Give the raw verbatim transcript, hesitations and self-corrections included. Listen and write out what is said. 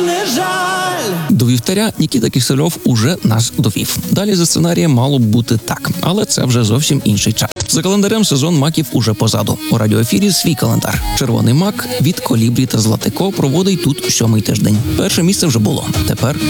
До вівтаря Нікіта Кисельов уже нас довів. Далі за сценарієм мало б бути так, але це вже зовсім інший час. За календарем сезон маків уже позаду. У радіоефірі свій календар. Червоний мак від Колібрі та Златико проводить тут сьомий тиждень. Перше місце вже було. Тепер